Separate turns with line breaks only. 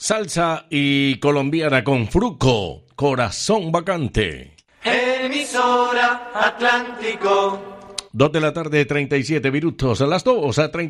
Salsa y colombiana con Fruco, Corazón Vacante.
Emisora Atlántico.
2 de la tarde, 37 minutos. A las 2:30.